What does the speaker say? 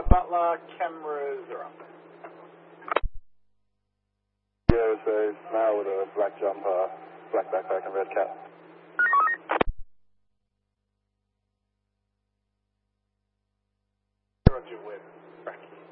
Butler, cameras are up. Yeah, it's a male with a black jumper, black backpack and red cap. Roger, Webb.